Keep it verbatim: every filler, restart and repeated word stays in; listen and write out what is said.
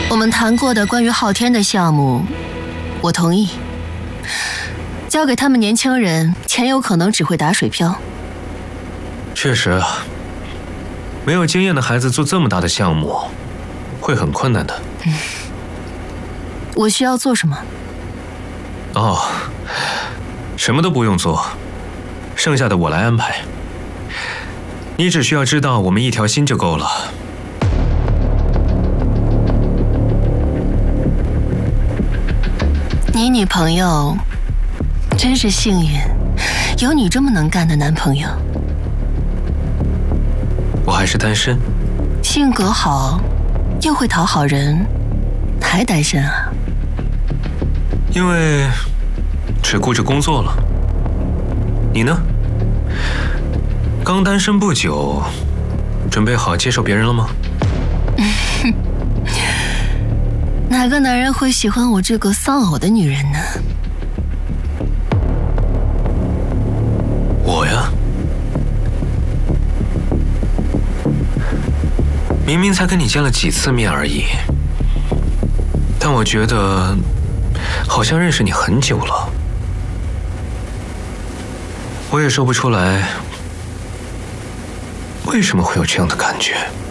我们谈过的关于昊天的项目，我同意。交给他们年轻人，钱有可能只会打水漂。 确实啊，没有经验的孩子做这么大的项目，会很困难的。 嗯，我需要做什么？ 哦，什么都不用做，剩下的我来安排。你只需要知道我们一条心就够了。 你女朋友真是幸运，有你这么能干的男朋友。 我还是单身， 性格好，又会讨好人，还单身啊？ 因为只顾着工作了。你呢？刚单身不久，准备好接受别人了吗？ 哪个男人会喜欢我这个丧偶的女人呢？ 我呀，明明才跟你见了几次面而已，但我觉得好像认识你很久了。我也说不出来为什么会有这样的感觉。